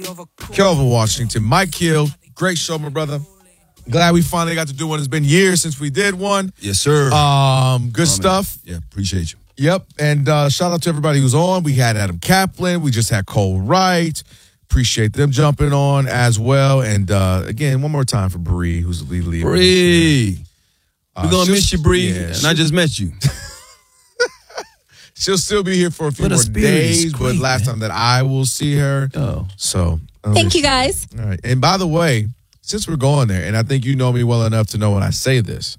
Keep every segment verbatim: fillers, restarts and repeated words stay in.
Kelvin Washington, Mike Hill, great show, my brother. Glad we finally got to do one. It's been years since we did one. Yes, sir. Um, good oh, stuff. Man. Yeah, appreciate you. Yep, and uh, shout out to everybody who's on. We had Adam Kaplan. We just had Cole Wright. Appreciate them jumping on as well. And uh, again, one more time for Bree, who's the lead leader. Bree. Uh, We're going to miss you, Bree. Yeah, and I just met you. She'll still be here for a few but more days, great, but last man. time that I will see her. Oh. So. Thank you, guys. All right. And by the way, since we're going there, and I think you know me well enough to know when I say this,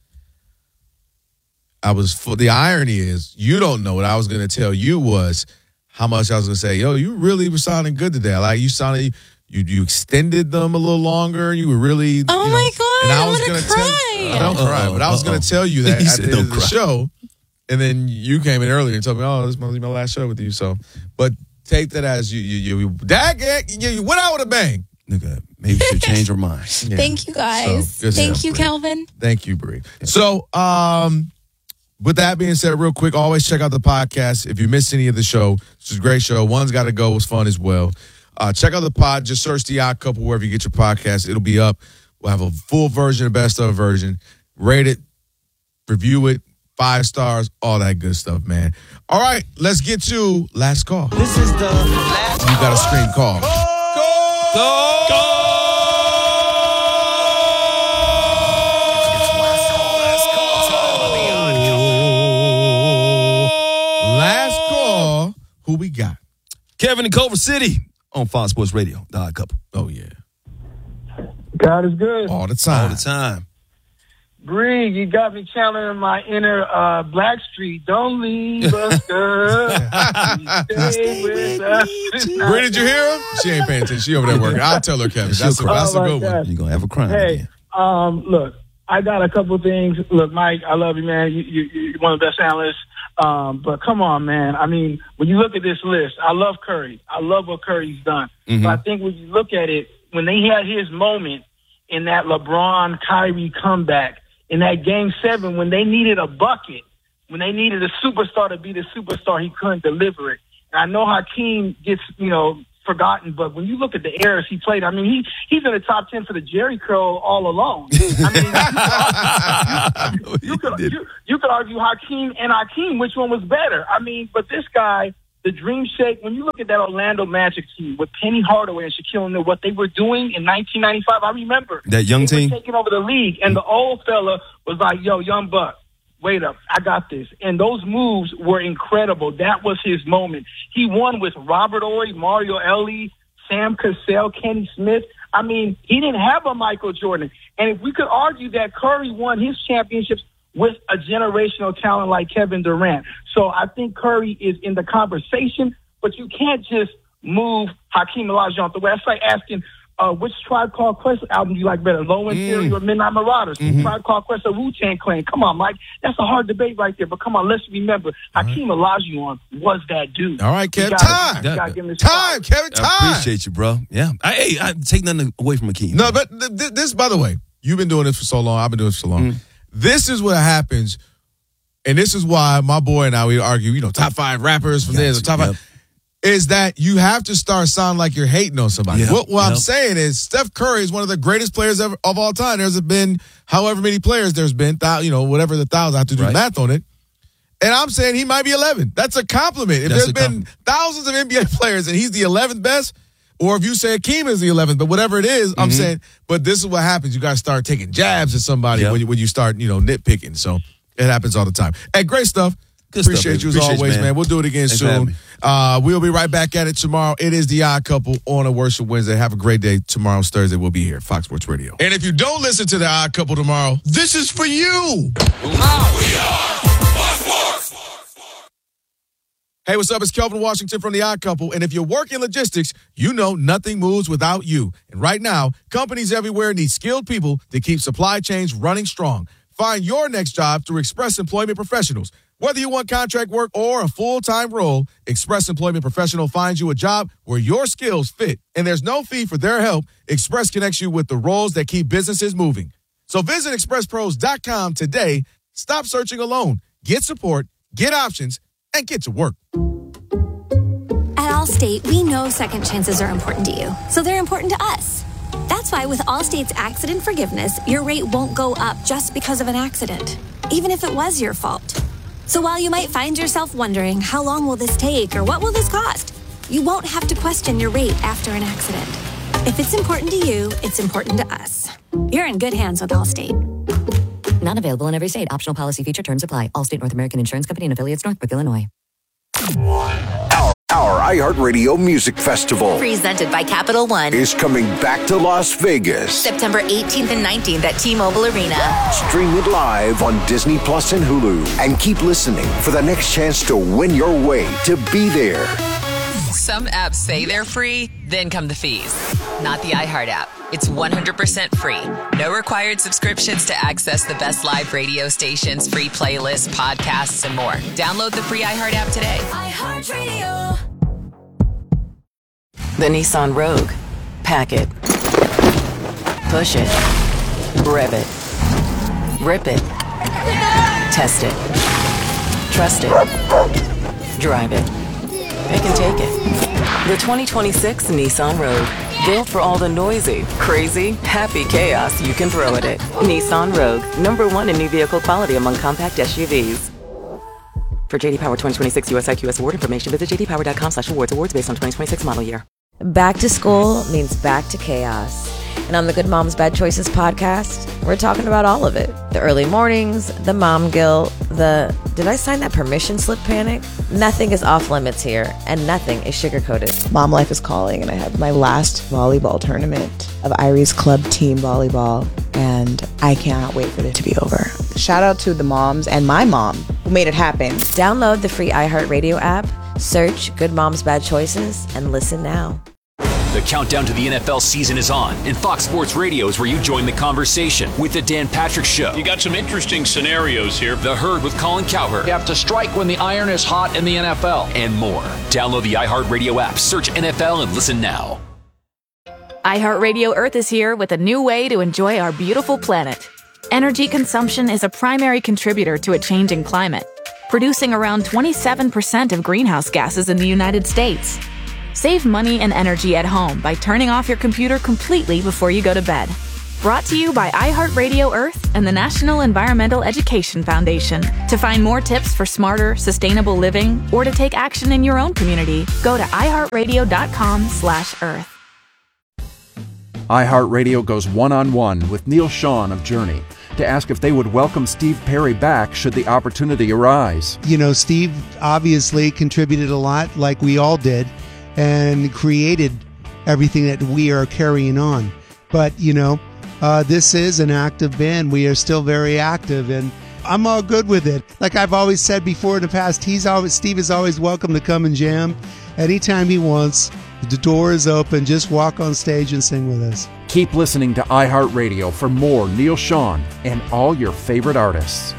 I was full, the irony is you don't know what I was going to tell you was how much I was going to say, yo, you really were sounding good today. Like you sounded, you you extended them a little longer. You were really, oh you know, my God, and I I'm was gonna gonna cry. Tell, I don't cry, but I was going to tell you that He at said, the end of "Don't the cry." show. And then you came in earlier and told me, oh, this must be my last show with you. So, but take that as you, you, you, dag it, you, you went out with a bang. Nigga, maybe she'll change her mind. Yeah. Thank you, guys. So, good Thank stuff, you, Bree. Calvin. Thank you, Bree. So, um, with that being said, real quick, always check out the podcast. If you missed any of the show, this is a great show. One's Got to Go was fun as well. Uh, check out the pod. Just search The Odd Couple wherever you get your podcast. It'll be up. We'll have a full version, a best of version. Rate it, review it, five stars, all that good stuff, man. All right, let's get to last call. This is the last You got to scream call. Go! Go! Last call. Who we got? Kevin in Culver City on Fox Sports Radio. The Odd Couple. Oh, yeah. God is good. All the time. All the time. Bree, you got me channeling my inner uh, Blackstreet. Don't leave us, girl. Stay with us. Where did you hear him? She ain't paying attention. She over there working. I'll tell her, Kevin. That's a, that's a Oh, my good one. God. You're going to have a crime Hey, again. um, look, I got a couple of things. Look, Mike, I love you, man. You, you, you're one of the best analysts. Um, but come on, man. I mean, when you look at this list, I love Curry. I love what Curry's done. Mm-hmm. But I think when you look at it, when they had his moment in that LeBron Kyrie comeback, in that game seven, when they needed a bucket, when they needed a superstar to be the superstar, he couldn't deliver it. And I know Hakeem gets, you know, forgotten, but when you look at the eras he played, I mean, he he's in the top ten for the Jerry curl all alone. I mean, you, you, you, could, you, you could argue Hakeem and Hakeem, which one was better? I mean, but this guy, the Dream Shake, when you look at that Orlando Magic team with Penny Hardaway and Shaquille O'Neal, what they were doing in nineteen ninety-five, I remember. That young they team? were taking over the league, and the old fella was like, yo, young buck, wait up, I got this. And those moves were incredible. That was his moment. He won with Robert Ory, Mario Elie, Sam Cassell, Kenny Smith. I mean, he didn't have a Michael Jordan. And if we could argue that Curry won his championships with a generational talent like Kevin Durant. So I think Curry is in the conversation, but you can't just move Hakeem Olajuwon the way. That's like asking, uh, which Tribe Called Quest album do you like better, Low End Theory mm. or Midnight Marauders? Mm-hmm. Tribe Called Quest or Wu-Tang Clan? Come on, Mike. That's a hard debate right there. But come on, let's remember, Hakeem right. Olajuwon was that dude. All right, Kev. Gotta, time. gotta give him his time, Kevin. Time. I appreciate you, bro. Yeah. I, hey, I take nothing away from Hakeem. No, but th- th- this, by the way, you've been doing this for so long. I've been doing this for so long. Mm. This is what happens, and this is why my boy and I, we argue, you know, top five rappers from there, the top yep. five, is that you have to start sounding like you're hating on somebody. Yep. What, what yep. I'm saying is Steph Curry is one of the greatest players ever, of all time. There's been however many players there's been, th- you know, whatever the thousand, I have to do right. math on it. And I'm saying he might be eleven. That's a compliment. If That's there's been compliment. thousands of N B A players and he's the eleventh best, or if you say Hakeem is the eleventh, but whatever it is, mm-hmm. I'm saying, but this is what happens. You got to start taking jabs at somebody yep. when, you, when you start, you know, nitpicking. So it happens all the time. Hey, great stuff. Good Appreciate stuff, you as Appreciate always, you, man. man. We'll do it again Thanks soon. Uh, we'll be right back at it tomorrow. It is The Odd Couple on a Worship Wednesday. Have a great day. Tomorrow's Thursday. We'll be here, Fox Sports Radio. And if you don't listen to The Odd Couple tomorrow, this is for you. Hey, what's up? It's Kelvin Washington from The Odd Couple. And if you work in logistics, you know nothing moves without you. And right now, companies everywhere need skilled people to keep supply chains running strong. Find your next job through Express Employment Professionals. Whether you want contract work or a full-time role, Express Employment Professional finds you a job where your skills fit. And there's no fee for their help. Express connects you with the roles that keep businesses moving. So visit express pros dot com today. Stop searching alone. Get support, get options, and get to work. At Allstate, we know second chances are important to you, so they're important to us. That's why with Allstate's accident forgiveness, your rate won't go up just because of an accident, even if it was your fault. So while you might find yourself wondering, how long will this take or what will this cost? You won't have to question your rate after an accident. If it's important to you, it's important to us. You're in good hands with Allstate. Not available in every state. Optional policy feature terms apply. Allstate North American Insurance Company and affiliates, Northbrook, Illinois. Our, our iHeartRadio Music Festival, presented by Capital One, is coming back to Las Vegas. September eighteenth and nineteenth at T-Mobile Arena. Stream it live on Disney Plus and Hulu. And keep listening for the next chance to win your way to be there. Some apps say they're free, then come the fees. Not the iHeart app. It's one hundred percent free. No required subscriptions to access the best live radio stations, free playlists, podcasts, and more. Download the free iHeart app today. iHeartRadio. The Nissan Rogue. Pack it. Push it. Rev it. Rip it. Test it. Trust it. Drive it. It can take it. The twenty twenty-six Nissan Rogue. Built for all the noisy, crazy, happy chaos you can throw at it. Nissan Rogue. Number one in new vehicle quality among compact S U Vs. For J D Power twenty twenty-six U S I Q S award information, visit j d power dot com slash awards. Awards based on twenty twenty-six model year. Back to school means back to chaos. And on the Good Moms Bad Choices podcast, we're talking about all of it. The early mornings, the mom guilt, the did I sign that permission slip panic? Nothing is off limits here, and nothing is sugar-coated. Mom life is calling, and I have my last volleyball tournament of Irie's club team volleyball, and I cannot wait for it to be over. Shout out to the moms and my mom who made it happen. Download the free iHeartRadio app, search Good Moms Bad Choices, and listen now. The countdown to the N F L season is on, and Fox Sports Radio is where you join the conversation with the Dan Patrick Show. You got some interesting scenarios here. The Herd with Colin Cowherd. You have to strike when the iron is hot in the N F L. And more. Download the iHeartRadio app, search N F L, and listen now. iHeartRadio Earth is here with a new way to enjoy our beautiful planet. Energy consumption is a primary contributor to a changing climate, producing around twenty-seven percent of greenhouse gases in the United States. Save money and energy at home by turning off your computer completely before you go to bed. Brought to you by iHeartRadio Earth and the National Environmental Education Foundation. To find more tips for smarter, sustainable living or to take action in your own community, go to iHeartRadio.com slash Earth. iHeartRadio goes one-on-one with Neil Sean of Journey to ask if they would welcome Steve Perry back should the opportunity arise. You know, Steve obviously contributed a lot, like we all did, and created everything that we are carrying on. But, you know, uh, this is an active band. We are still very active, and I'm all good with it. Like I've always said before in the past, he's always Steve is always welcome to come and jam anytime he wants. The door is open. Just walk on stage and sing with us. Keep listening to iHeartRadio for more Neil Sean and all your favorite artists.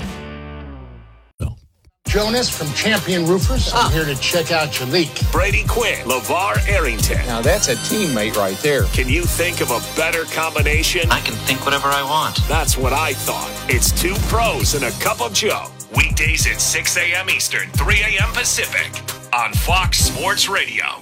Jonas from Champion Roofers. I'm here to check out your leak. Brady Quinn, LeVar Arrington. Now that's a teammate right there. Can you think of a better combination? I can think whatever I want. That's what I thought. It's two pros and a cup of Joe. Weekdays at six a.m. Eastern, three a.m. Pacific on Fox Sports Radio.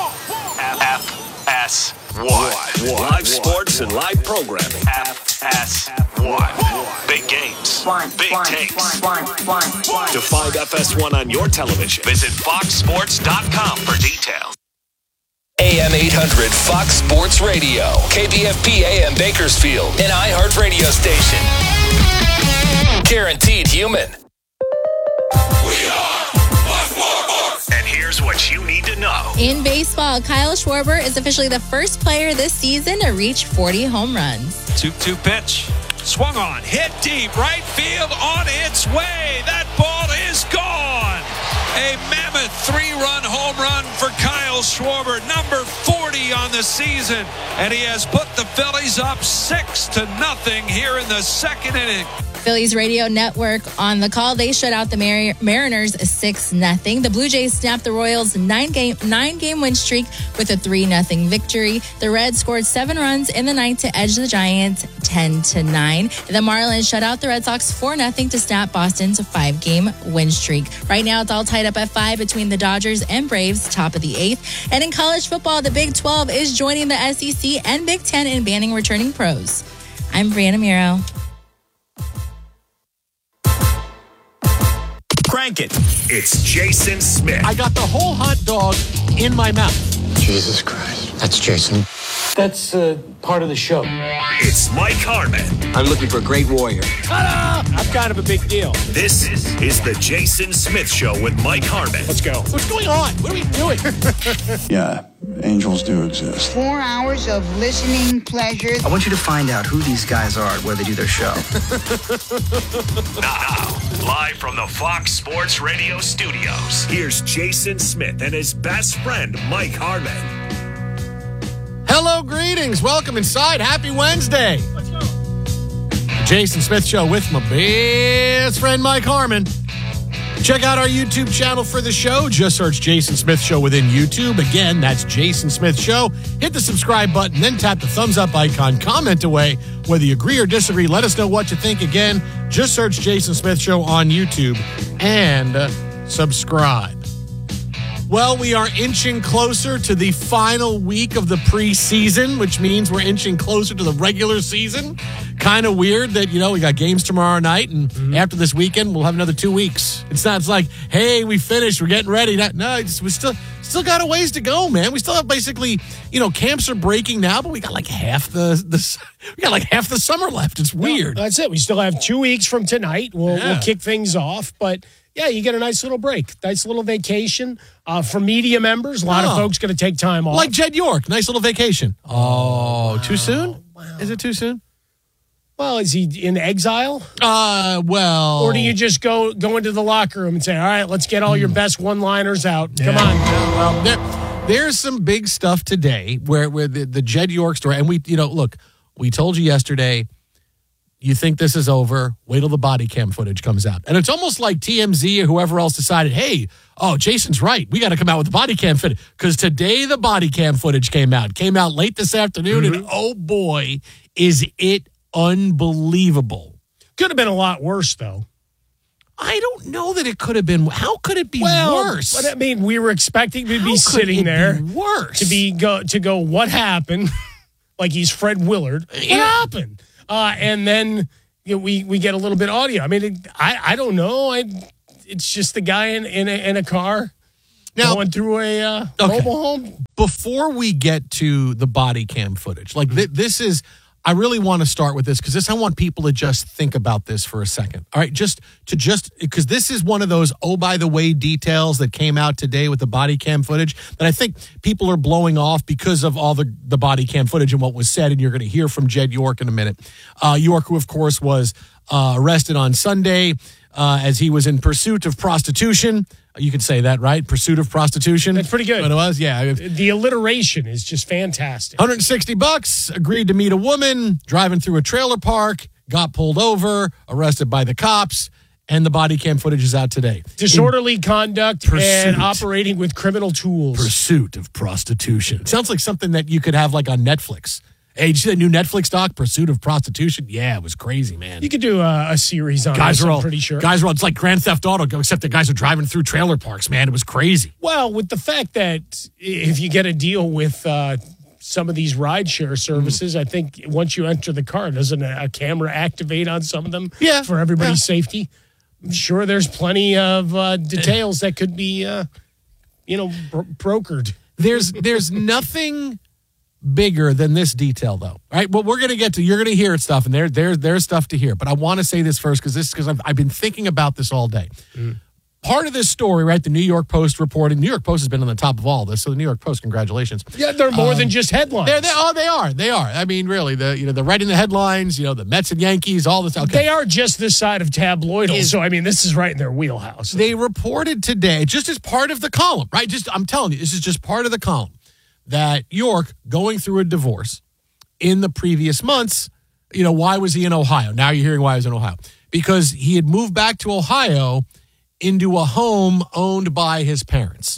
F S one. Live sports and live programming. F S one. Big games. One, big one, takes. One, one, one, one. To find F S one on your television, visit fox sports dot com for details. A M eight hundred Fox Sports Radio. K B F P A M Bakersfield. An iHeart radio station. Guaranteed human. We are And here's what you need to know. In baseball, Kyle Schwarber is officially the first player this season to reach forty home runs. two two pitch. Swung on. Hit deep. Right field on its way. That ball is gone. A mammoth three-run home run for Kyle Schwarber, number forty on the season. And he has put the Phillies up six to nothing here in the second inning. Phillies radio network on the call. They shut out the Mar- Mariners six nothing. The Blue Jays snapped the Royals' nine-game nine-game win streak with a three nothing victory. The Reds scored seven runs in the ninth to edge the Giants ten to nine. The Marlins shut out the Red Sox four nothing to snap Boston's five-game win streak. Right now, it's all tied up at five between the Dodgers and Braves, top of the eighth. And in college football, the Big twelve is joining the S E C and Big ten in banning returning pros. I'm Brianna Miro. Crank it. It's Jason Smith. I got the whole hot dog in my mouth. Jesus Christ. That's Jason. That's uh, part of the show. It's Mike Harmon. I'm looking for a great warrior. Ta-da! I'm kind of a big deal. This is, is the Jason Smith Show with Mike Harmon. Let's go. What's going on? What are we doing? Yeah, angels do exist. Four hours of listening pleasure. I want you to find out who these guys are where they do their show. Now, live from the Fox Sports Radio studios, here's Jason Smith and his best friend, Mike Harmon. Hello, greetings. Welcome inside. Happy Wednesday. Let's go. Jason Smith Show with my best friend, Mike Harmon. Check out our YouTube channel for the show. Just search Jason Smith Show within YouTube. Again, that's Jason Smith Show. Hit the subscribe button, then tap the thumbs up icon. Comment away. Whether you agree or disagree, let us know what you think. Again, just search Jason Smith Show on YouTube and uh, subscribe. Well, we are inching closer to the final week of the preseason, which means we're inching closer to the regular season. Kind of weird that, you know, we got games tomorrow night, and mm-hmm. after this weekend, we'll have another two weeks. It's not it's like, hey, we finished, we're getting ready. No, it's, we still still got a ways to go, man. We still have basically, you know, camps are breaking now, but we got like half the, the we got like half the summer left. It's weird. No, that's it. We still have two weeks from tonight. We'll, yeah. we'll kick things off, but yeah, you get a nice little break, nice little vacation. Uh, for media members, a lot oh. of folks going to take time off. Like Jed York, nice little vacation. Oh, wow. Too soon? Wow. Is it too soon? Well, is he in exile? Uh, well. Or do you just go go into the locker room and say, all right, let's get all your best one-liners out. Yeah. Come on. Yeah, well, there, there's some big stuff today where, where the, the Jed York story, and we, you know, look, we told you yesterday, you think this is over, wait till the body cam footage comes out. And it's almost like T M Z or whoever else decided, hey, oh, Jason's right. We got to come out with the body cam footage. Because today the body cam footage came out. Came out late this afternoon, mm-hmm. and oh boy, is it unbelievable. Could have been a lot worse, though. I don't know that it could have been. How could it be well, worse? But I mean, we were expecting to how be sitting there. Be worse. To, be go, to go, what happened? Like he's Fred Willard. What yeah. happened? Uh, and then you know, we we get a little bit of audio. I mean, it, I I don't know. I it's just the guy in in a, in a car now, going through a uh, okay. mobile home. Before we get to the body cam footage, like th- this is, I really want to start with this because this I want people to just think about this for a second. All right, just to just because this is one of those oh by the way details that came out today with the body cam footage that I think people are blowing off because of all the the body cam footage and what was said. And you're going to hear from Jed York in a minute. Uh, York, who of course was uh, arrested on Sunday uh, as he was in pursuit of prostitution. You could say that, right? Pursuit of prostitution. That's pretty good. But it was, yeah. The alliteration is just fantastic. one hundred sixty bucks, agreed to meet a woman, driving through a trailer park, got pulled over, arrested by the cops, and the body cam footage is out today. Disorderly In conduct pursuit. And operating with criminal tools. Pursuit of prostitution. It sounds like something that you could have like on Netflix. Hey, did you see that new Netflix doc, Pursuit of Prostitution? Yeah, it was crazy, man. You could do a, a series on guys this, are all, I'm pretty sure. Guys are all, it's like Grand Theft Auto, except the guys are driving through trailer parks, man. It was crazy. Well, with the fact that if you get a deal with uh, some of these rideshare services, mm. I think once you enter the car, doesn't a, a camera activate on some of them yeah. for everybody's yeah. safety? I'm sure there's plenty of uh, details that could be, uh, you know, bro- brokered. There's There's nothing bigger than this detail, though. All right, well, we're going to get to, you're going to hear stuff, and there, there, there's stuff to hear. But I want to say this first because this because I've, I've been thinking about this all day. Mm. Part of this story, right, the New York Post reported, New York Post has been on the top of all this, so the New York Post, congratulations. Yeah, they're more um, than just headlines. They're, they're, oh, they are. They are. I mean, really, the you know, they're writing the headlines, you know, the Mets and Yankees, all this. Okay. They are just this side of tabloidal, so, I mean, this is right in their wheelhouse. They reported today, just as part of the column, right, just I'm telling you, this is just part of the column, that York going through a divorce in the previous months, you know, why was he in Ohio? Now you're hearing why he was in Ohio. because he had moved back to Ohio into a home owned by his parents.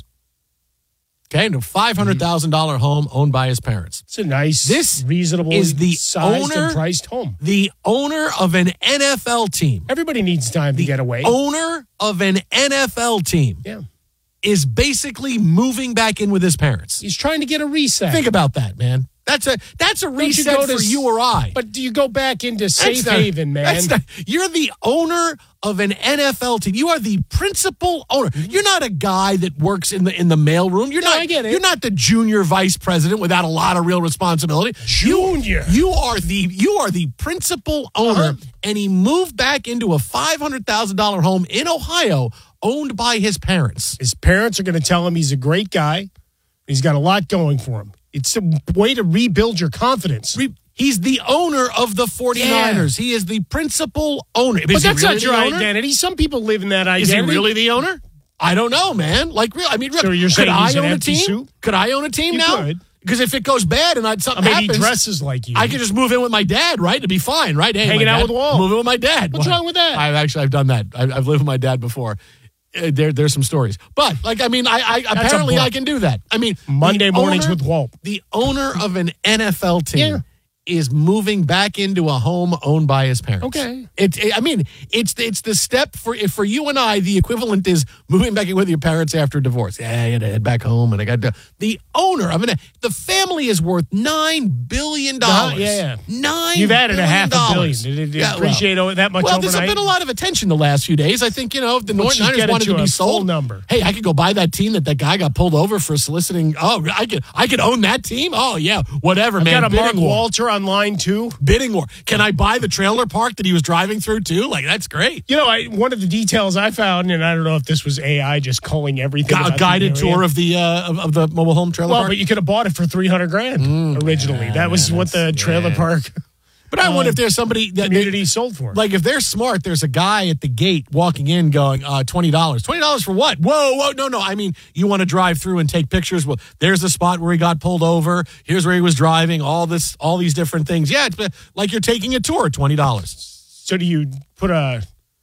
Okay, into a five hundred thousand dollars home owned by his parents. It's a nice, this reasonable, is the sized owner, and priced home. The owner of an N F L team. Everybody needs time the to get away. Owner of an N F L team. Yeah. Is basically moving back in with his parents. He's trying to get a reset. Think about that, man. That's a that's a reset you for you or I. But do you go back into safe not, haven, man? Not, you're the owner of an N F L team. You are the principal owner. You're not a guy that works in the in the mailroom. You're no, not. I get it. You're not the junior vice president without a lot of real responsibility. Junior. You, you are the you are the principal owner, uh-huh. and he moved back into a five hundred thousand dollar home in Ohio, owned by his parents. His parents are going to tell him he's a great guy. He's got a lot going for him. It's a way to rebuild your confidence. Re- he's the owner of the 49ers. Yeah. He is the principal owner. But is that's really not your owner? identity. Some people live in that identity. Is he really the owner? I don't know, man. Like, real. I mean, so you're saying could I he's own an a empty team? suit? Could I own a team you now? Could. Because if it goes bad and I, something I mean, happens, he dresses like you. I could just move in with my dad, right? To be fine, right? Hey, hanging out dad, with Walt. Move in with my dad. What's well, wrong with that? I've actually I've done that. I've, I've lived with my dad before. Uh, there, there's some stories, but like I mean, I, I apparently I can do that. I mean, Monday mornings owner, with Walt. The owner of an N F L team. Yeah. Is moving back into a home owned by his parents. Okay, it, it, I mean, it's it's the step for for you and I. The equivalent is moving back in with your parents after a divorce. Yeah, I got to head back home, and I got to. The owner of an the family is worth nine billion dollars. Uh, yeah, yeah, nine. You've added a half a billion. Did it, did it yeah, appreciate well, that much? Well, overnight? There's been a lot of attention the last few days. I think you know if the Let's Niners wanted to, to be sold. Number. Hey, I could go buy that team that that guy got pulled over for soliciting. Oh, I could I could own that team. Oh yeah, whatever, I've man. Got a Mark war. Walter on line two. Bidding war. Can I buy the trailer park that he was driving through too? Like that's great. You know, I, one of the details I found, and I don't know if this was A I just calling everything. A guided tour of the uh, of, of the mobile home trailer well, park. But you could have bought it for three hundred grand mm, originally. Yeah, that was what the trailer yeah. park. But I wonder uh, if there's somebody that community they, sold for. Like if they're smart, there's a guy at the gate walking in going, uh, twenty dollars. twenty dollars for what? Whoa, whoa, no, no. I mean, you want to drive through and take pictures. Well, there's the spot where he got pulled over. Here's where he was driving. All this, all these different things. Yeah, it's like you're taking a tour. twenty dollars. So do you put a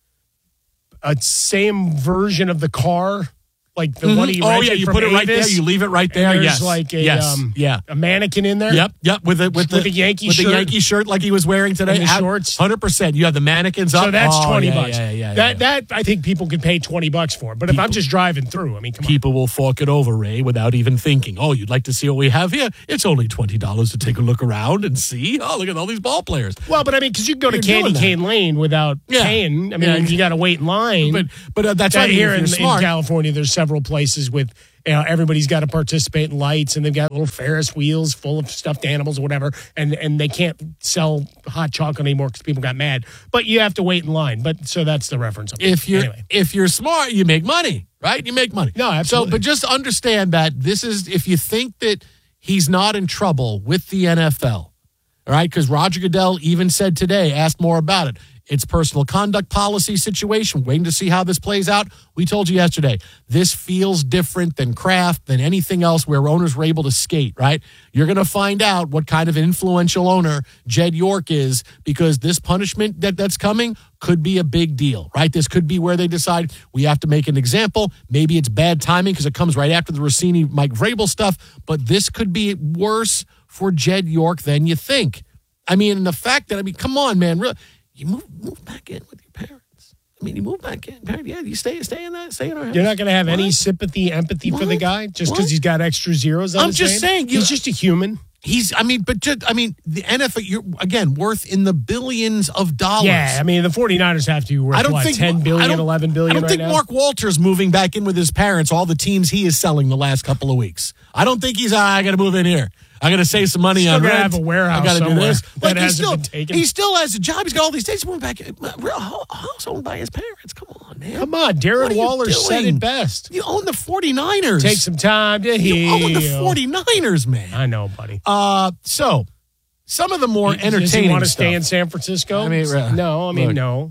a same version of the car? Like the mm-hmm. one he rented Oh yeah, you from put it Avis, right there. You leave it right there. And there's yes, like a yes. um, yeah, a mannequin in there. Yep, yep. With a with, with the a Yankee with shirt, the Yankee shirt like he was wearing today. And the shorts, hundred percent. You have the mannequins up. So that's oh, twenty yeah, bucks. Yeah, yeah, yeah, that yeah. that I think people could pay twenty bucks for. But people, if I'm just driving through, I mean, come people on. will fork it over, Ray, without even thinking. Oh, you'd like to see what we have here? It's only twenty dollars to take a look around and see. Oh, look at all these ball players. Well, but I mean, because you can go to Candy Cane Lane without yeah. paying. I mean, yeah. you got to wait in line. But but uh, that's that right. Here in, in, in California, there's several places with. You know, everybody's got to participate in lights, and they've got little Ferris wheels full of stuffed animals or whatever, and and they can't sell hot chocolate anymore because people got mad. But you have to wait in line. But so that's the reference. If you're anyway. if you're smart, you make money, right? You make money. No, absolutely. So, but just understand that this is if you think that he's not in trouble with the N F L, all right? Because Roger Goodell even said today, asked more about it. It's personal conduct policy situation. Waiting to see how this plays out. We told you yesterday, this feels different than Kraft, than anything else where owners were able to skate, right? You're going to find out what kind of influential owner Jed York is because this punishment that, that's coming could be a big deal, right? This could be where they decide we have to make an example. Maybe it's bad timing because it comes right after the Rossini, Mike Vrabel stuff, but this could be worse for Jed York than you think. I mean, and the fact that, I mean, come on, man, really. You move move back in with your parents. I mean, you move back in. Yeah, you stay stay in that. Stay in our house. You're not going to have what? any sympathy, empathy what? for the guy just because he's got extra zeros on I'm his just name? saying. You, he's just a human. He's, I mean, but just, I mean, the N F L, you're, again, worth in the billions of dollars. Yeah, I mean, the 49ers have to be worth, I don't what, think, ten billion dollars, eleven billion dollars I don't right think now? Mark Walters moving back in with his parents, all the teams he is selling the last couple of weeks. I don't think he's, ah, I got to move in here. I got to save some money still on gotta rent. have a warehouse I got to do this. That Like hasn't still, been taken. He still has a job. He's got all these days. He's moving back in. Real house owned by his parents. Come on, man. Come on. Darren Waller said it best. You own the 49ers. Take some time to heal. You own the 49ers, man. I know, buddy. Uh, so, some of the more Does entertaining Does he want to stuff. stay in San Francisco? I mean, uh, no, I mean, look, no.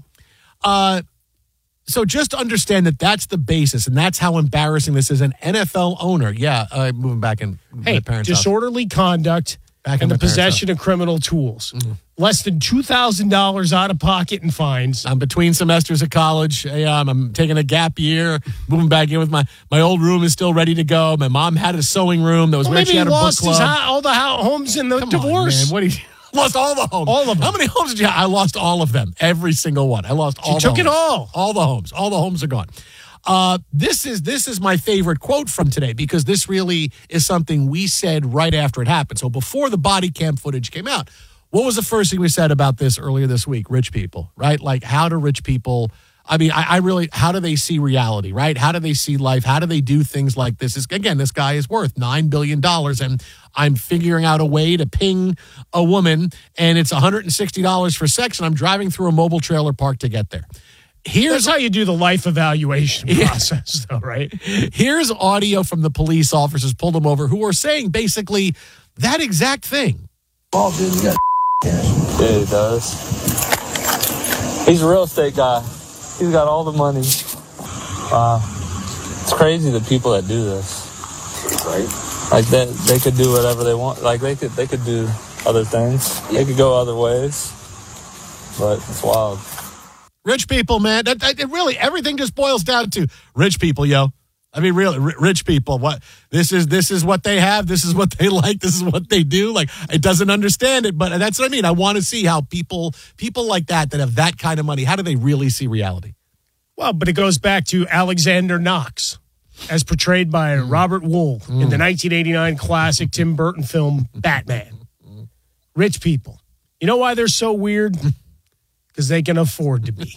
Uh, so just understand that that's the basis, and that's how embarrassing this is. An N F L owner, yeah, uh, moving back in hey, my parents' disorderly house. conduct Back and in the my parents' possession of criminal tools. Mm-hmm. Less than two thousand dollars out of pocket in fines. I'm between semesters of college. Yeah, I'm, I'm taking a gap year, moving back in with my, my old room is still ready to go. My mom had a sewing room that was Well, where maybe she had he a book lost his club. ho- all the ho- homes in the Come divorce. on, man. What do you lost all the homes? All of them. How many homes did you have? I lost all of them. Every single one. I lost all She the took it homes. all. All the homes. All the homes are gone. Uh, this is this is my favorite quote from today because this really is something we said right after it happened. So before the body cam footage came out, what was the first thing we said about this earlier this week? Rich people, right? Like how do rich people, I mean, I, I really, how do they see reality, right? How do they see life? How do they do things like this? Is again, this guy is worth nine billion dollars and I'm figuring out a way to ping a woman and it's one hundred sixty dollars for sex and I'm driving through a mobile trailer park to get there. Here's That's how you do the life evaluation process, though, right? Here's audio from the police officers pulled him over who are saying basically that exact thing. Oh, dude, you got yeah, he does. He's a real estate guy. He's got all the money. Wow. It's crazy the people that do this. Right? Like that, they could do whatever they want. Like they could, they could do other things. They could go other ways. But it's wild. Rich people, man. That, that, it really, everything just boils down to rich people, yo. I mean, really, r- rich people. What this is, this is what they have. This is what they like. This is what they do. Like, it doesn't understand it, but that's what I mean. I want to see how people, people like that, that have that kind of money, how do they really see reality? Well, but it goes back to Alexander Knox, as portrayed by Robert Wool Mm. in the nineteen eighty-nine classic Tim Burton film Batman. Rich people. You know why they're so weird? Because they can afford to be.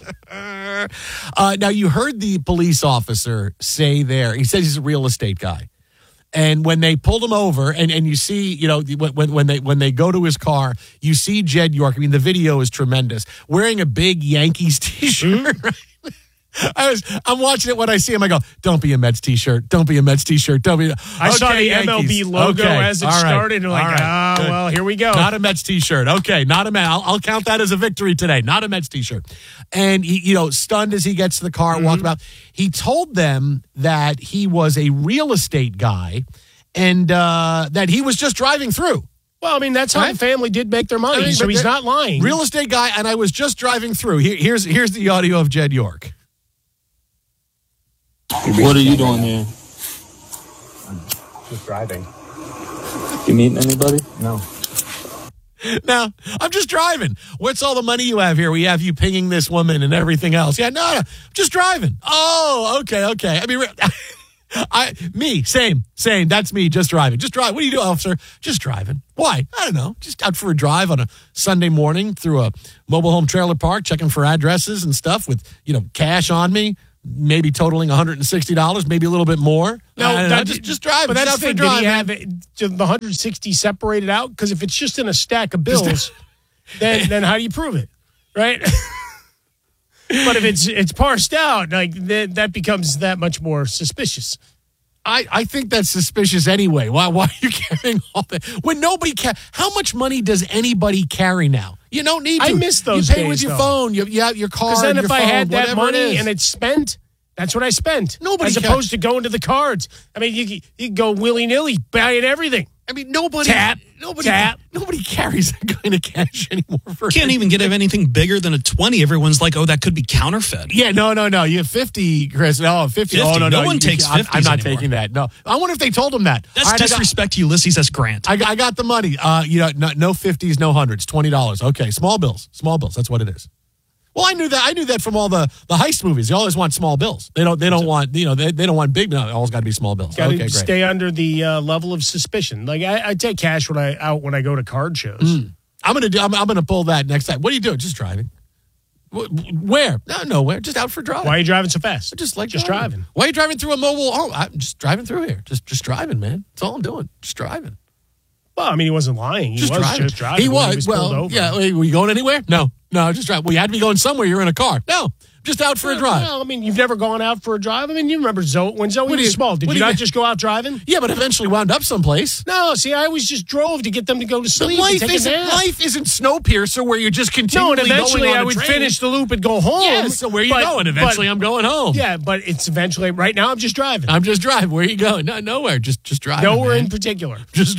uh, now, you heard the police officer say there, he says he's a real estate guy. And when they pulled him over, and, and you see, you know, when, when they when they go to his car, you see Jed York. I mean, the video is tremendous. Wearing a big Yankees t-shirt, right? I was, I'm watching it when I see him. I go, don't be a Mets t-shirt. Don't be a Mets t-shirt. Don't be. I okay, saw the Yankees. M L B logo okay. as it All right. started. And like, All right. ah, Good. well, here we go. Not a Mets t-shirt. Okay, not a Mets. I'll, I'll count that as a victory today. Not a Mets t-shirt. And, he, you know, stunned as he gets to the car and Mm-hmm. walked about, he told them that he was a real estate guy and uh, that he was just driving through. Well, I mean, that's how Right? the family did make their money, I mean, so but he's they're- not lying. Real estate guy, and I was just driving through. Here, here's here's the audio of Jed York. What are you doing here? Just driving. You meeting anybody? No. Now, I'm just driving. What's all the money you have here? We have you pinging this woman and everything else. Yeah, no, no, just driving. Oh, okay, okay. I mean, re- I, me, same, same. That's me, just driving. Just drive. What do you do, officer? Just driving. Why? I don't know. Just out for a drive on a Sunday morning through a mobile home trailer park, checking for addresses and stuff with, you know, cash on me. Maybe totaling one hundred sixty dollars, maybe a little bit more. No, I don't know, that- just just drive. But Just that's out the for a thing. Did he drive, have man. it, to the one hundred sixty separated out? Because if it's just in a stack of bills, then then how do you prove it, right? But if it's it's parsed out, like that, that becomes that much more suspicious. I, I think that's suspicious anyway. Why why are you carrying all that? When nobody ca- how much money does anybody carry now? You don't need to. I miss those You pay days, with your though. phone. You, you have your card. Because then your if I phone, had that whatever it money is. and it's spent, that's what I spent. Nobody as ca- opposed to going to the cards. I mean, you you go willy nilly buying everything. I mean, nobody tap nobody tap. nobody carries that kind of cash anymore. For Can't even get anything bigger than a twenty. Everyone's like, oh, that could be counterfeit. Yeah, no, no, no. You have fifty, Chris. No, fifty. Oh, fifty. no, No no. one you- takes I'm, I'm fifties not anymore. taking that. No. I wonder if they told him that. That's All right, I got- disrespect to Ulysses S. Grant. I, I got the money. Uh, you know, no, no fifties, no hundreds, twenty dollars. Okay, small bills, small bills. That's what it is. Well, I knew that. I knew that from all the, the heist movies. They always want small bills. They don't. They don't want. You know. They, they don't want big. No, it always got to be small bills. Got to Okay, great. stay under the uh, level of suspicion. Like I, I take cash when I out when I go to card shows. Mm. I'm gonna do. I'm, I'm gonna pull that next time. What are you doing? Just driving. Wh- Where? No, nowhere. Just out for a drive. Why are you driving so fast? Just like just driving. driving. Why are you driving through a mobile? Oh, I'm just driving through here. Just just driving, man. That's all I'm doing. Just driving. Well, I mean, he wasn't lying. He Just was driving. just driving. He when was. pulled Well, over. yeah. Wait, were you going anywhere? No. No, just driving. Well, you had to be going somewhere. You're in a car. No, just out for a drive. Well, I mean, you've never gone out for a drive. I mean, you remember Zoe when Zoe What do was you- small. Did what you do you not mean? just go out driving? Yeah, but eventually wound up someplace. No, see, I always just drove to get them to go to But sleep. life and take a isn't nap. life isn't Snowpiercer where you're just No, continually and eventually going on I a would train. finish the loop and go home. Yes, so where you but- going? Eventually but- I'm going home. Yeah, but it's eventually. Right now, I'm just driving. I'm just driving. Where are you going? No, nowhere. Just just driving. Nowhere man. in particular. Just dri-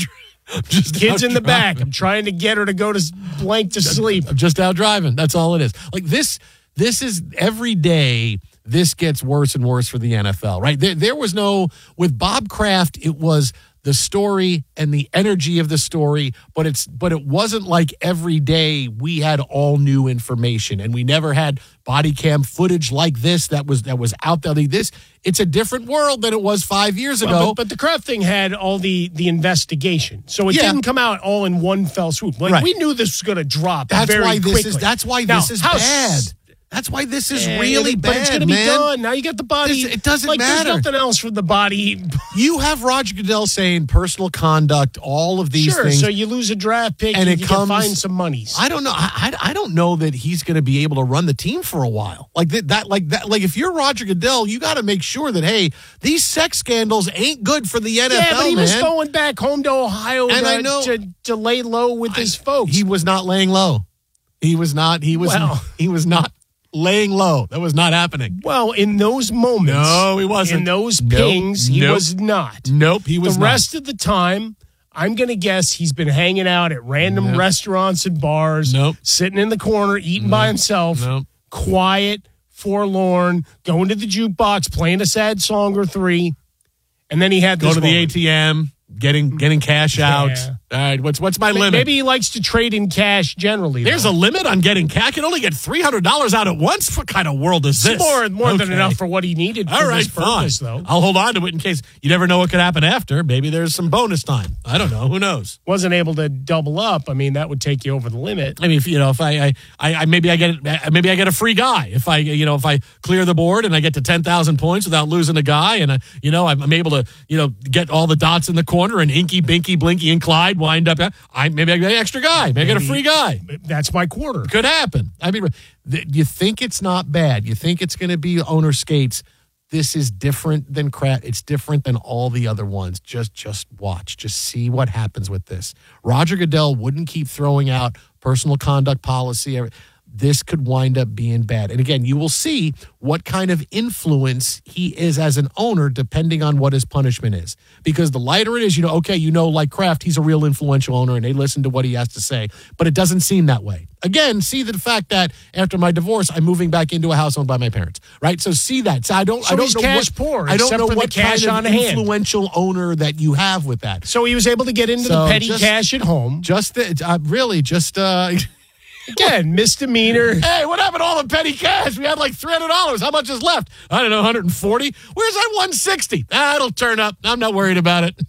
Just Kids in the back. driving. I'm trying to get her to go to blank to sleep. I'm just out driving. That's all it is. Like this, this is every day. This gets worse and worse for the N F L, right? There, there was no, with Bob Kraft, it was the story and the energy of the story, but it's, but it wasn't like every day we had all new information and we never had body cam footage like this that was, that was out there. Like this, it's a different world than it was five years ago. Well, but, but the Kraft thing had all the, the investigation. So it Yeah. didn't come out all in one fell swoop. Like Right. we knew this was going to drop That's very why this quickly. is, that's why Now, this is how bad. s- That's why this is Yeah, really but bad, it's going to be man. done. Now you got the body. This- it doesn't like, matter. There's nothing else for the body. You have Roger Goodell saying personal conduct, all of these Sure, things. so you lose a draft pick and and it you comes, can find some monies. I don't know. I, I, I don't know that he's going to be able to run the team for a while. Like that, that like that. Like if you're Roger Goodell, you got to make sure that hey, these sex scandals ain't good for the N F L. Yeah, but he man. was going back home to Ohio And to, I know- to, to lay low with his folks. He was not laying low. He was not. He was. Well- he was not laying low. That was not happening. Well, in those moments. No, he wasn't. In those Nope. pings, he Nope. was not. Nope, he was The not. rest of the time, I'm going to guess he's been hanging out at random Nope. restaurants and bars, Nope. sitting in the corner, eating by himself, Nope. quiet, forlorn, going to the jukebox, playing a sad song or three. And then he had Go this to the moment. A T M, getting getting cash out. Yeah. All right, what's what's my Ma- limit? Maybe he likes to trade in cash generally. There's though. a limit on getting cash. I can only get three hundred dollars out at once. What kind of world is It's this? more, more than Okay. enough for what he needed for All right, this purpose, fine. though. I'll hold on to it in case you never know what could happen after. Maybe there's some bonus time. I don't know. Who knows? Wasn't able to double up. I mean, that would take you over the limit. I mean, if, you know, if I, I, I, I maybe I get maybe I get a free guy if I, you know, if I clear the board and I get to ten thousand points without losing a guy, and I, you know, I'm, I'm able to, you know, get all the dots in the corner and Inky, Binky, Blinky, and Clyde wind up. I maybe I get an extra guy. Maybe I get a free guy. That's my quarter. Could happen. I mean, th- you think it's not bad. You think it's going to be owner skates. This is different than crap. It's different than all the other ones. Just, just watch. Just see what happens with this. Roger Goodell wouldn't keep throwing out personal conduct policy. This could wind up being bad. And again, you will see what kind of influence he is as an owner depending on what his punishment is. Because the lighter it is, you know, okay, you know, like Kraft, he's a real influential owner and they listen to what he has to say. But it doesn't seem that way. Again, see the fact that after my divorce, I'm moving back into a house owned by my parents, right? So see that. So I don't, So I don't he's know cash what, poor, I don't except know for the what cash kind on of hand. influential owner that you have with that. So he was able to get into So the petty just- cash at home. Just the, uh, really, just. Uh, Again, misdemeanor. Hey, what happened to all the petty cash? We had like three hundred dollars. How much is left? I don't know, one hundred forty. Where's that one hundred sixty? That'll turn up. I'm not worried about it.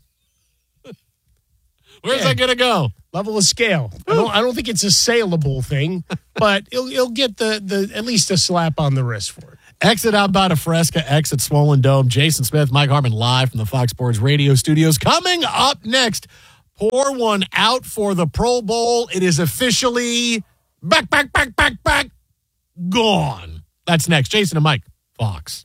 Where's Yeah. that going to go? Level of scale. I don't, I don't think it's a saleable thing, but he'll, he'll get the, the at least a slap on the wrist for it. Exit outbound of Fresca, exit Swollen Dome. Jason Smith, Mike Harmon live from the Fox Sports Radio studios. Coming up next, pour one out for the Pro Bowl. It is officially back, back, back, back, back, gone. That's next. Jason and Mike, Fox.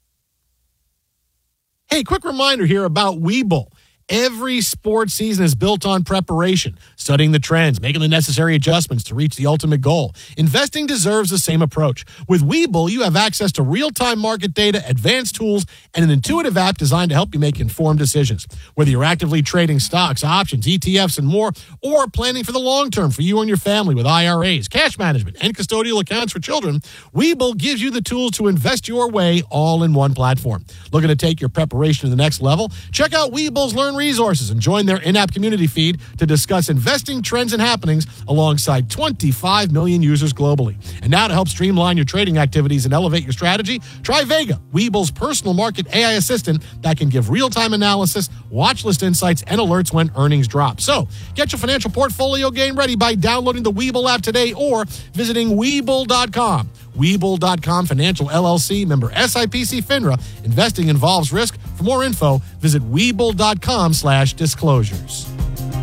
Hey, quick reminder here about Webull. Every sports season is built on preparation, studying the trends, making the necessary adjustments to reach the ultimate goal. Investing deserves the same approach. With Webull, you have access to real-time market data, advanced tools, and an intuitive app designed to help you make informed decisions. Whether you're actively trading stocks, options, E T Fs, and more, or planning for the long term for you and your family with I R As, cash management, and custodial accounts for children, Webull gives you the tools to invest your way all in one platform. Looking to take your preparation to the next level? Check out Webull's Learn Resources and join their in-app community feed to discuss investing trends and happenings alongside twenty-five million users globally. And now to help streamline your trading activities and elevate your strategy, try Vega, Webull's personal market A I assistant that can give real-time analysis, watch list insights, and alerts when earnings drop. So get your financial portfolio game ready by downloading the Webull app today or visiting Webull dot com. Webull dot com Financial L L C, member S I P C FINRA. Investing involves risk. For more info, visit Webull dot com slash disclosures.